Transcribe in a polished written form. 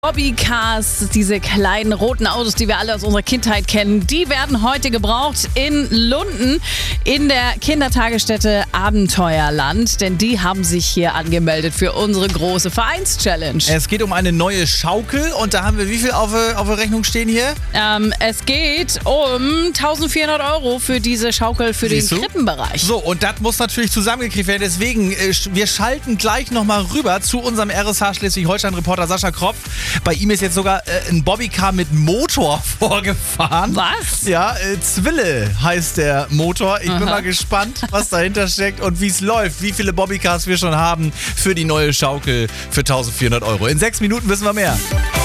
Bobbycars, diese kleinen roten Autos, die wir alle aus unserer Kindheit kennen, die werden heute gebraucht in Lunden in der Kindertagesstätte Abenteuerland, denn die haben sich hier angemeldet für unsere große Vereinschallenge. Es geht um eine neue Schaukel und da haben wir wie viel auf der Rechnung stehen hier? Es geht um 1.400 € für diese Schaukel für den Krippenbereich. So, und das muss natürlich zusammengekriegt werden, deswegen, wir schalten gleich nochmal rüber zu unserem RSH Schleswig-Holstein-Reporter Sascha Kropf. Bei ihm ist jetzt sogar ein Bobbycar mit Motor vorgefahren. Was? Ja, Zwille heißt der Motor. Ich bin mal gespannt, was dahinter steckt und wie es läuft. Wie viele Bobbycars wir schon haben für die neue Schaukel für 1.400 €. In 6 Minuten wissen wir mehr.